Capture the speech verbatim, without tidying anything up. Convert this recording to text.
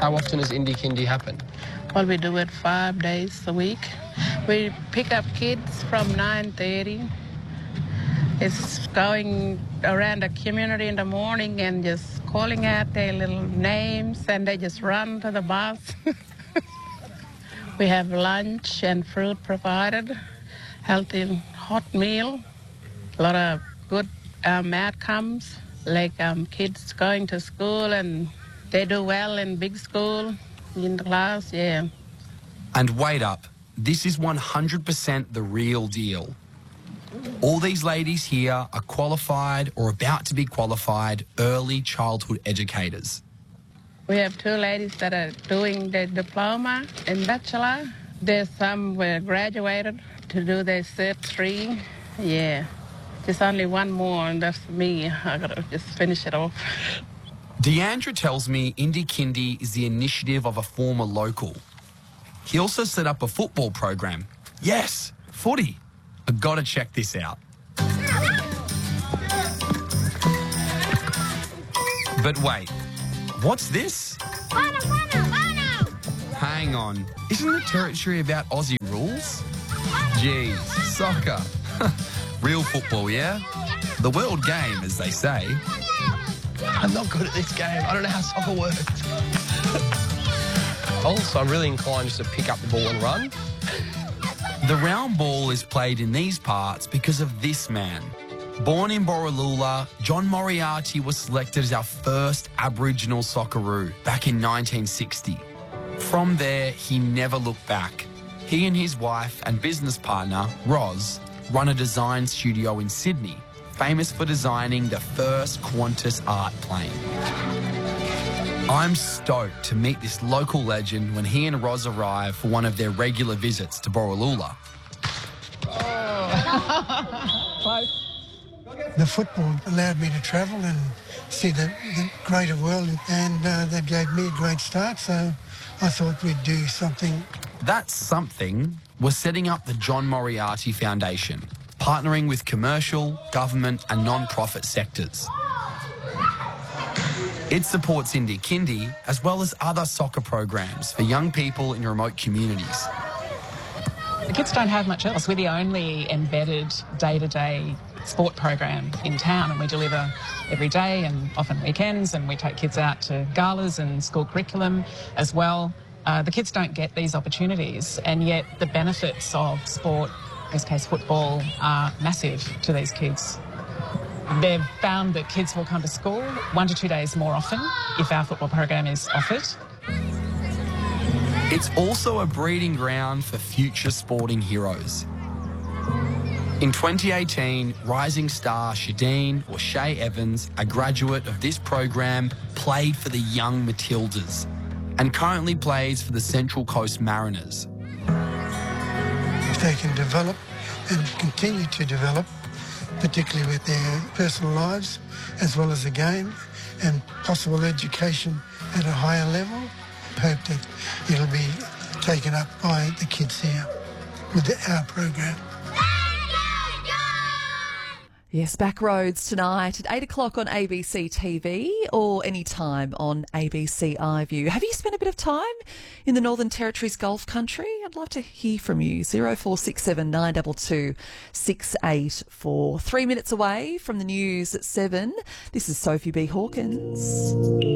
How often does Indie Kindy happen? Well, we do it five days a week. We pick up kids from nine thirty. It's going around the community in the morning and just calling out their little names, and they just run to the bus. We have lunch and fruit provided, healthy hot meal, a lot of good um, outcomes, like um, kids going to school and they do well in big school, in the class, yeah. And wait up, this is one hundred percent the real deal. All these ladies here are qualified or about to be qualified early childhood educators. We have two ladies that are doing their diploma and bachelor. There's some were graduated to do their cert three. Yeah, there's only one more, and that's me. I gotta just finish it off. Deandra tells me Indie Kindy is the initiative of a former local. He also set up a football program. Yes, footy. I've got to check this out. But wait, what's this? Bono, Bono, Bono! Hang on, isn't the territory about Aussie rules? Geez, soccer. Real football, yeah? The world game, as they say. I'm not good at this game. I don't know how soccer works. Also, I'm really inclined just to pick up the ball and run. The round ball is played in these parts because of this man. Born in Borroloola, John Moriarty was selected as our first Aboriginal Socceroo back in nineteen sixty. From there, he never looked back. He and his wife and business partner, Roz, run a design studio in Sydney, famous for designing the first Qantas art plane. I'm stoked to meet this local legend when he and Roz arrive for one of their regular visits to Borroloola. The football allowed me to travel and see the, the greater world, and uh, that gave me a great start, so I thought we'd do something. That something was setting up the John Moriarty Foundation, partnering with commercial, government and non-profit sectors. It supports Indie Kindy as well as other soccer programs for young people in remote communities. The kids don't have much else. We're the only embedded day-to-day sport program in town, and we deliver every day and often weekends, and we take kids out to galas and school curriculum as well. Uh, the kids don't get these opportunities, and yet the benefits of sport, in this case football, are massive to these kids. They've found that kids will come to school one to two days more often if our football program is offered. It's also a breeding ground for future sporting heroes. In twenty eighteen, rising star Shadeen or Shay Evans, a graduate of this program, played for the young Matildas and currently plays for the Central Coast Mariners. If they can develop and continue to develop, particularly with their personal lives as well as the game and possible education at a higher level, hope that it'll be taken up by the kids here with the, our program. Yes, Backroads tonight at eight o'clock on A B C T V or any time on A B C iView. Have you spent a bit of time in the Northern Territory's Gulf Country? I'd love to hear from you. zero four six seven nine two two six eight four. Three minutes away from the news at seven. This is Sophie B. Hawkins.